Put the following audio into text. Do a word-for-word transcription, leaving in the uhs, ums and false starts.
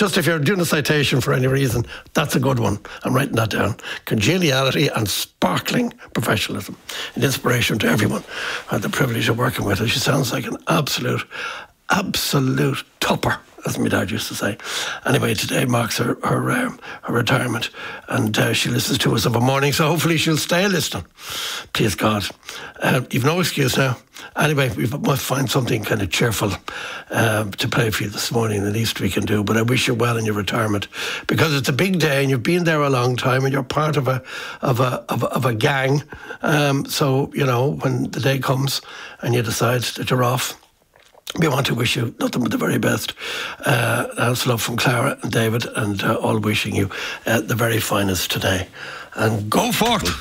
just if you're doing a citation for any reason, that's a good one. I'm writing that down. Congeniality and sparkling professionalism. An inspiration to everyone. I had the privilege of working with her. She sounds like an absolute, absolute topper, as my dad used to say. Anyway, today marks her her, um, her retirement, and uh, she listens to us of a morning, so hopefully she'll stay listening. Please God. Uh, you've no excuse now. Anyway, we must find something kind of cheerful uh, to play for you this morning, the least we can do. But I wish you well in your retirement, because it's a big day and you've been there a long time and you're part of a of a of a, of a gang. Um, so you know, when the day comes and you decide that you're off, we want to wish you nothing but the very best. Uh, that's love from Clara and David, and uh, all wishing you uh, the very finest today. And go forth!